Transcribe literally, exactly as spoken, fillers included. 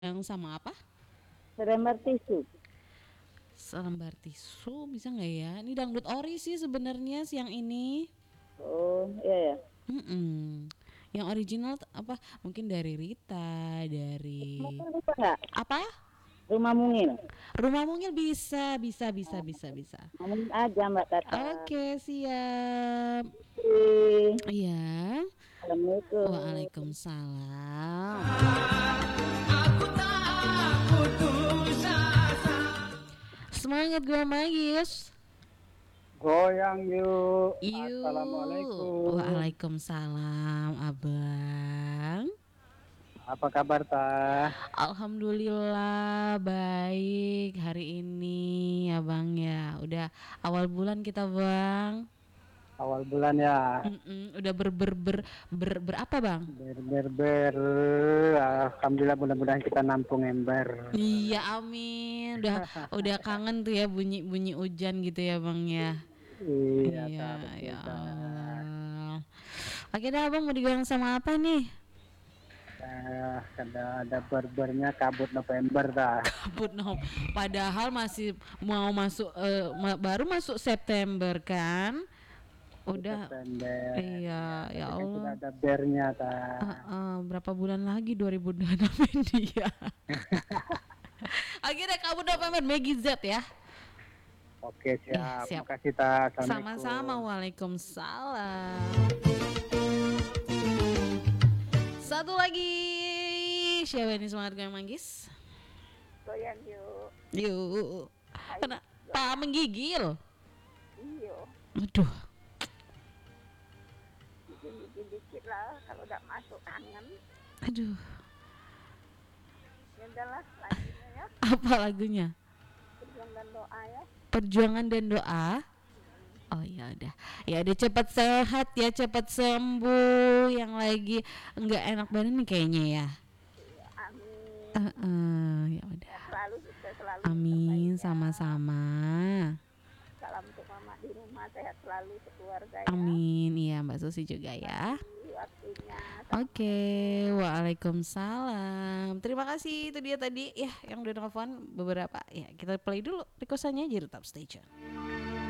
Yang sama apa? Selembar tisu. Selembar tisu bisa nggak ya? Ini dangdut ori sih sebenarnya siang ini. Oh, iya ya. Mm-mm. Yang original t- apa? Mungkin dari Rita, dari Mungkin bisa nggak? apa? Rumah Mungil. Rumah Mungil bisa, bisa, bisa, Oh, bisa, bisa. Rumah Mungil aja Mbak Tata. Oke, siap. Oke. Iya. Assalamualaikum. Waalaikumsalam. Semangat gue Magis. Goyang yuk. Yuk. Assalamualaikum. Waalaikumsalam, Abang. Apa kabar tah? Alhamdulillah baik hari ini ya Bang ya. Udah awal bulan kita Bang. Awal bulan ya. Mm-mm, udah ber ber ber ber, ber apa Bang? Ber ber ber. Alhamdulillah mudah-mudahan kita nampung ember. Iya amin. Udah udah kangen tuh ya bunyi bunyi hujan gitu ya Bang ya. Iya Iya tah betul ya tah. Allah. Oke dah Abang mau digoyang sama apa nih? Nah, ada ada berbernya kabut November tah. Kabut no. Padahal masih mau masuk eh, ma- baru masuk September kan? Udah. September. Iya, Ya, ya tapi kan sudah Allah. ada bernya Eh, tah. eh, berapa bulan lagi dua ribu dua puluh enam dia. Akhirnya kamu November Maggie Z ya. Oke Ya, siap. siap. Makasih tah. Sama-sama. Assalamualaikum. Waalaikumsalam. Satu lagi. Siapa ini semangat gue manggis? Goyang yuk. Yuk. Ayo, Kenapa menggigil? iyo. Aduh. Gigil-gigil dikit lah kalau udah masuk angin. Aduh. Ya udahlah, lanjutnya ya. Apa lagunya? Berjuang dan doa ya. Perjuangan dan doa. Oh ya udah, ya udah cepat sehat ya, cepat sembuh. Yang lagi nggak enak badan nih kayaknya ya. Iya, amin. Eh, eh, ya udah. Ya, selalu sukses selalu yang terbaik Amin ya. sama-sama. Salam untuk mama di rumah, sehat selalu sekeluarga ya. Amin. Iya Mbak Susi juga ya. Di waktunya. Oke, Waalaikumsalam. Terima kasih itu dia tadi ya yang udah nelfon beberapa. Ya kita play dulu requestannya aja tetap stay tune.